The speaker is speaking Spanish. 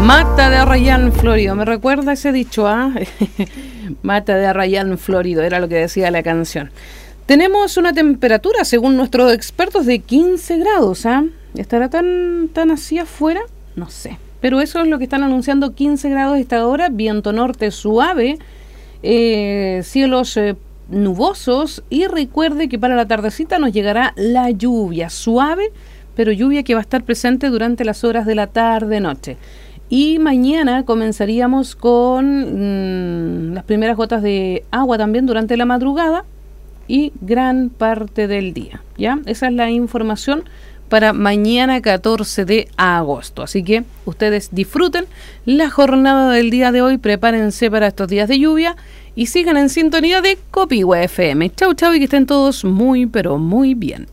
Mata de arrayán florido, me recuerda ese dicho, ¿ah? Mata de arrayán florido, era lo que decía la canción. Tenemos una temperatura, según nuestros expertos, de 15 grados, ¿ah? ¿Estará tan así afuera? No sé, pero eso es lo que están anunciando, 15 grados a esta hora, viento norte suave, cielos nubosos, y recuerde que para la tardecita nos llegará la lluvia suave, pero lluvia que va a estar presente durante las horas de la tarde-noche. Y mañana comenzaríamos con las primeras gotas de agua también durante la madrugada y gran parte del día, ¿ya? Esa es la información para mañana 14 de agosto. Así que ustedes disfruten la jornada del día de hoy, prepárense para estos días de lluvia y sigan en sintonía de Copihue FM. Chau, chau, y que estén todos muy, pero muy bien.